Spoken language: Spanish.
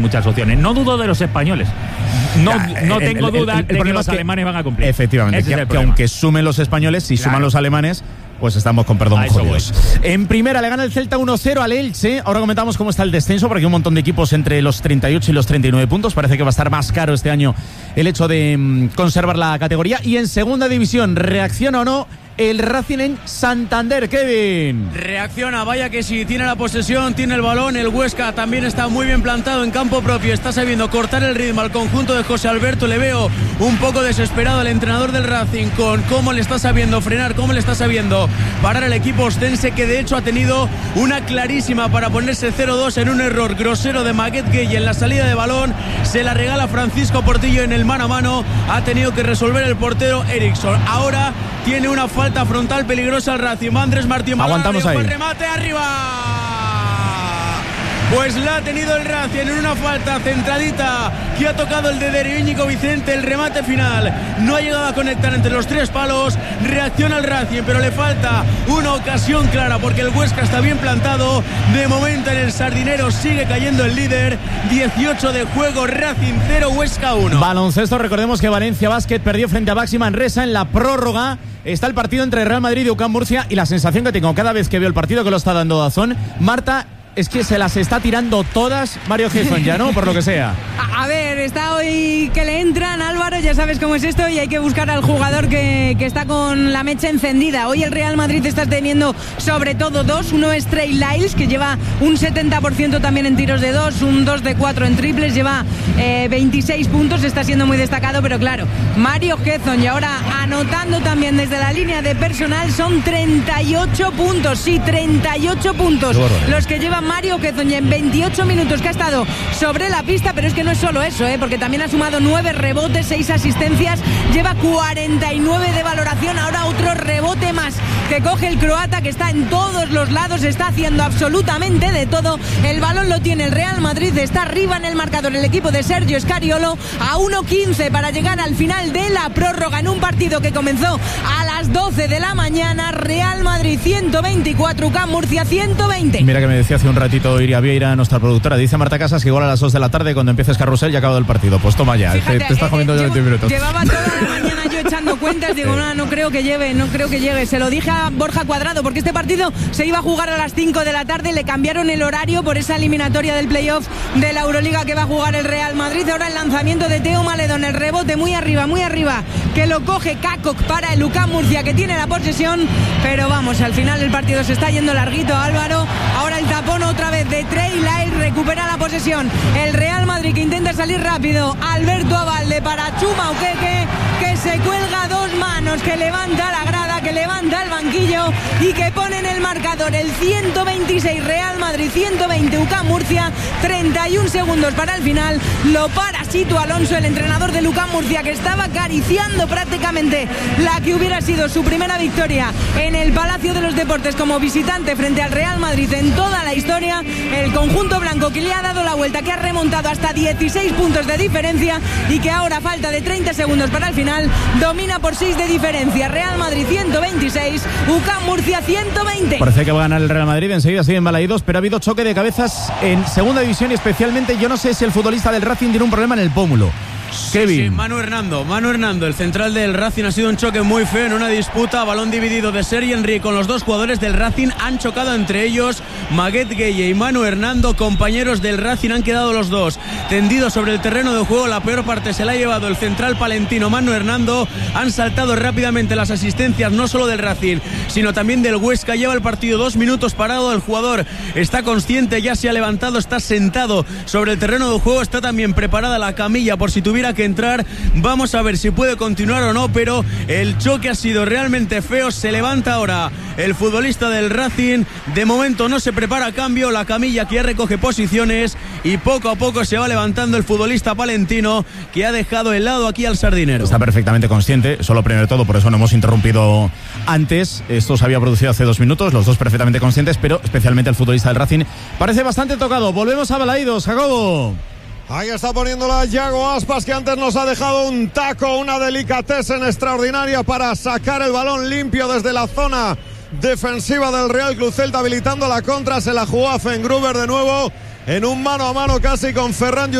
muchas opciones. No dudo de los españoles. No tengo duda de que los alemanes van a cumplir. Efectivamente, que aunque sumen los españoles, si suman los alemanes, pues estamos con perdón jodidos. En primera le gana el Celta 1-0 al Elche. Ahora comentamos cómo está el descenso, porque hay un montón de equipos entre los 38 y los 39 puntos. Parece que va a estar más caro este año el hecho de conservar la categoría. Y en segunda división, ¿reacciona o no el Racing en Santander, Kevin? Reacciona, vaya que sí, tiene la posesión, tiene el balón. El Huesca también está muy bien plantado en campo propio, está sabiendo cortar el ritmo al conjunto de José Alberto. Le veo un poco desesperado al entrenador del Racing con cómo le está sabiendo frenar, cómo le está sabiendo parar el equipo ostense, que de hecho ha tenido una clarísima para ponerse 0-2 en un error grosero de Maguet Gueye en la salida de balón. Se la regala Francisco Portillo en el mano a mano, ha tenido que resolver el portero Eriksson. Ahora tiene una falta frontal peligrosa al Racing. Andrés Martín, aguantamos ahí. El remate arriba. Pues la ha tenido el Racing en una falta centradita que ha tocado el de Íñigo Vicente. El remate final no ha llegado a conectar entre los tres palos. Reacciona el Racing, pero le falta una ocasión clara porque el Huesca está bien plantado. De momento en el Sardinero sigue cayendo el líder. 18 de juego, Racing 0, Huesca 1. Baloncesto, recordemos que Valencia Basket perdió frente a Baxi Manresa en la prórroga. Está el partido entre Real Madrid y UCAM Murcia, y la sensación que tengo cada vez que veo el partido, que lo está dando Dazón, Marta, es que se las está tirando todas Mario Gesson ya, ¿no? Por lo que sea. A ver, está hoy que le entran, Álvaro, ya sabes cómo es esto, y hay que buscar al jugador que está con la mecha encendida. Hoy el Real Madrid está teniendo sobre todo dos. Uno es Trey Lyles, que lleva un 70% también en tiros de dos, un 2 de 4 en triples, lleva 26 puntos, está siendo muy destacado, pero claro, Mario Gesson, y ahora anotando también desde la línea de personal, son 38 puntos, sí, 38 puntos los que lleva Mario Gesson en 28 minutos que ha estado sobre la pista. Pero es que no es solo eso, porque también ha sumado 9 rebotes, 6 asistencias, lleva 49 de valoración. Ahora otro rebote más que coge el croata, que está en todos los lados, está haciendo absolutamente de todo. El balón lo tiene el Real Madrid, está arriba en el marcador el equipo de Sergio Scariolo, a 1:15 para llegar al final de la prórroga en un partido que comenzó a las 12 de la mañana. Real Madrid 124, UCAM Murcia 120. Mira que me decía hace un ratito Iria Vieira, nuestra productora, dice Marta Casas que igual a las 2 de la tarde, cuando empieces carrusel, ya ha acabado el partido. Pues toma ya. Fíjate, te estás comiendo ya 20 minutos. Llevaba toda la mañana yo echando cuentas, digo, no creo que llegue. Se lo dije a Borja Cuadrado, porque este partido se iba a jugar a las 5 de la tarde, le cambiaron el horario por esa eliminatoria del playoff de la Euroliga que va a jugar el Real Madrid. Ahora el lanzamiento de Teo Maledón, el rebote muy arriba, que lo coge Kakok para el UCAM Murcia, que tiene la posesión, pero vamos, al final el partido se está yendo larguito, Álvaro. Ahora el tapón otra vez de Trey Lyles, recupera la posesión el Real Madrid, que intenta salir rápido. Alberto Abalde para Chuma Ukeke, que se cuelga dos manos, que levanta la grada, que levanta el banquillo y que pone en el marcador el 126 Real Madrid, 120 UCAM Murcia. 31 segundos para el final. Lo para Sito Alonso, el entrenador de UCAM Murcia, que estaba acariciando prácticamente la que hubiera sido su primera victoria en el Palacio de los Deportes como visitante frente al Real Madrid en toda la historia. El conjunto blanco, que le ha dado la vuelta, que ha remontado hasta 16 puntos de diferencia y que ahora, a falta de 30 segundos para el final, domina por 6 de diferencia. Real Madrid 126, UCAM Murcia 120. Parece que va a ganar el Real Madrid, enseguida siguen balaídos, pero ha habido choque de cabezas en segunda división, y especialmente yo no sé si el futbolista del Racing tiene un problema en el pómulo. Kevin. Sí, Manu Hernando, el central del Racing. Ha sido un choque muy feo en una disputa, balón dividido de Sergi Henry con los dos jugadores del Racing. Han chocado entre ellos Maguet Gueye y Manu Hernando, compañeros del Racing. Han quedado los dos tendidos sobre el terreno de juego. La peor parte se la ha llevado el central palentino Manu Hernando. Han saltado rápidamente las asistencias, no solo del Racing, sino también del Huesca. Lleva el partido 2 minutos parado. El jugador está consciente, ya se ha levantado, está sentado sobre el terreno de juego. Está también preparada la camilla por si tuviera que entrar. Vamos a ver si puede continuar o no, pero el choque ha sido realmente feo. Se levanta ahora el futbolista del Racing. De momento no se prepara a cambio, la camilla que ya recoge posiciones, y poco a poco se va levantando el futbolista palentino, que ha dejado helado aquí al Sardinero. Está perfectamente consciente, eso lo primero de todo, por eso no hemos interrumpido antes. Esto se había producido hace 2 minutos, los dos perfectamente conscientes, pero especialmente el futbolista del Racing parece bastante tocado. Volvemos a Balaídos, Jacobo. Ahí está poniéndola Yago Aspas, que antes nos ha dejado un taco, una delicatessen extraordinaria para sacar el balón limpio desde la zona defensiva del Real Club Celta, habilitando la contra. Se la jugó a Fengruber de nuevo. en un mano a mano casi con Ferran